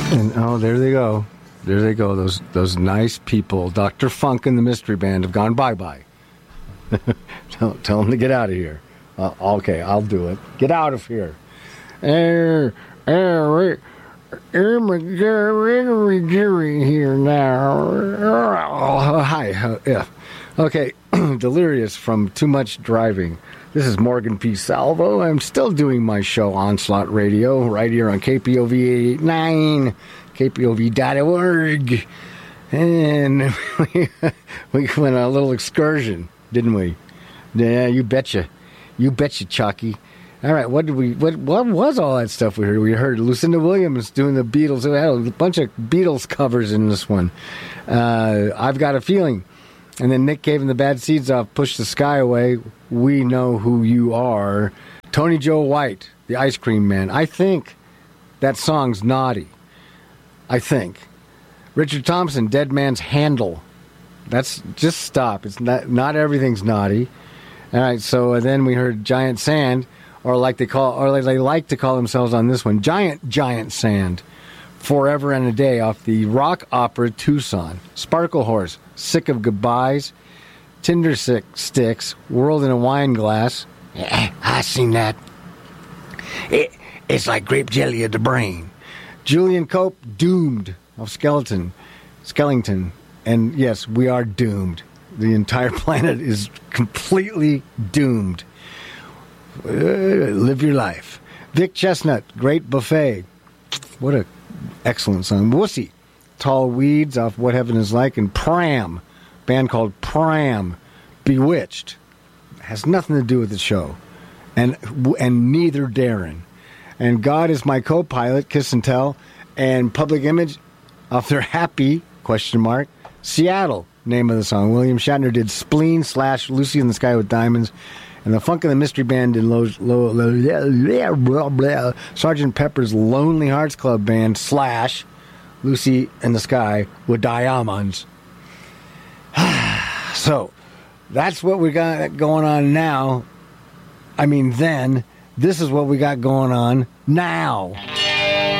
And oh, there they go. There they go. Those nice people. Dr. Funk and the Mystery Band have gone bye-bye. Tell them to get out of here. Okay, I'll do it. Get out of here. Here now. Hi. Yeah. Okay. Delirious from Too Much Driving. This is Morgan P. Salvo. I'm still doing my show, Onslaught Radio, right here on KPOV 889, KPOV.org. And we went on a little excursion, didn't we? Yeah, you betcha. You betcha, Chalky. All right, what was all that stuff we heard? We heard Lucinda Williams doing the Beatles. We had a bunch of Beatles covers in this one. I've Got a Feeling. And then Nick Cave and the Bad Seeds Off, Push the Sky Away, We Know Who You Are. Tony Joe White, The Ice Cream Man. I think that song's naughty. I think. Richard Thompson, Dead Man's Handle. That's just stop. It's not everything's naughty. All right, so then we heard Giant Sand, or like they like to call themselves on this one, Giant Sand. Forever and a Day off the rock opera Tucson. Sparkle Horse, Sick of Goodbyes. Tinder Sticks, World in a Wine Glass. Yeah, I seen that. It's like grape jelly of the brain. Julian Cope, Doomed of Skellington. And yes, we are doomed. The entire planet is completely doomed. Live your life. Vic Chestnut, Great Buffet. What a excellent song. Wussy, Tall Weeds off What Heaven Is Like. And Pram, band called Pram, Bewitched. Has nothing to do with the show. And neither Darren. And God Is My Co-Pilot, Kiss and Tell. And Public Image off their Happy, ? Seattle, name of the song. William Shatner did Spleen / Lucy in the Sky with Diamonds. And the Funk and the Mystery Band did Sgt. Pepper's Lonely Hearts Club Band / Lucy in the Sky with Diamonds. So, that's what we got going on now. I mean, then. This is what we got going on now.